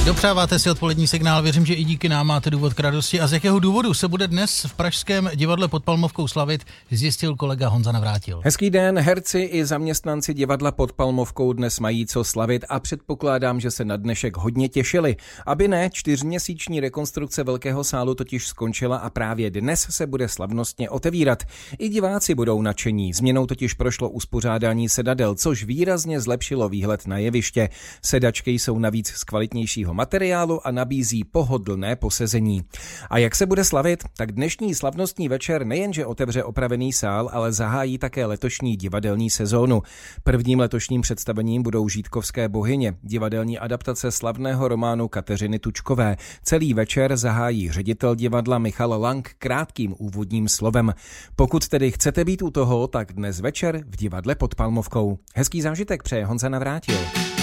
Dopřáváte si odpolední signál, věřím, že i díky nám máte důvod k radosti. A z jakého důvodu se bude dnes v pražském divadle pod Palmovkou slavit, zjistil kolega Honza Navrátil. Hezký den, herci i zaměstnanci divadla pod Palmovkou dnes mají co slavit a předpokládám, že se na dnešek hodně těšili. Aby ne, 4měsíční rekonstrukce velkého sálu totiž skončila a právě dnes se bude slavnostně otevírat. I diváci budou nadšení, změnou totiž prošlo uspořádání sedadel, což výrazně zlepšilo výhled na jeviště. Sedačky jsou navíc z kvalitnějšího materiálu a nabízí pohodlné posezení. A jak se bude slavit? Tak dnešní slavnostní večer nejenže otevře opravený sál, ale zahájí také letošní divadelní sezónu. Prvním letošním představením budou Žítkovské bohyně, divadelní adaptace slavného románu Kateřiny Tučkové. Celý večer zahájí ředitel divadla Michal Lang krátkým úvodním slovem. Pokud tedy chcete být u toho, tak dnes večer v divadle pod Palmovkou. Hezký zážitek přeje Honza Navrátil.